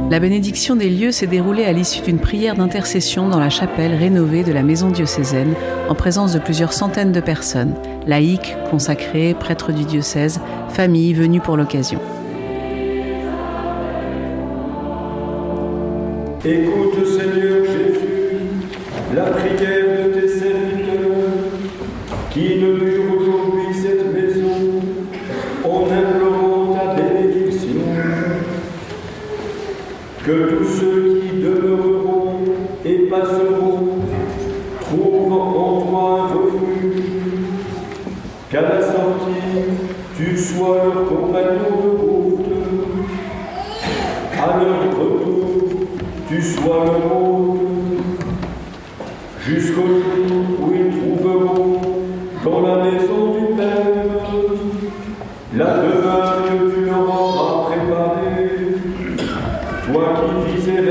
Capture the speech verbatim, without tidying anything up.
La bénédiction des lieux s'est déroulée à l'issue d'une prière d'intercession dans la chapelle rénovée de la maison diocésaine, en présence de plusieurs centaines de personnes, laïcs, consacrés, prêtres du diocèse, familles venues pour l'occasion. Écoute, Seigneur Jésus, la prière de tes serviteurs qui inaugurent aujourd'hui cette maison en implorant ta bénédiction. Que tous ceux qui demeureront et passeront trouvent en toi un refuge, qu'à la sortie tu sois leur compagnon de route, à leur retour tu sois leur hôte, jusqu'au jour où ils trouveront dans la maison du Père la demeure que tu leur auras préparée, toi qui visais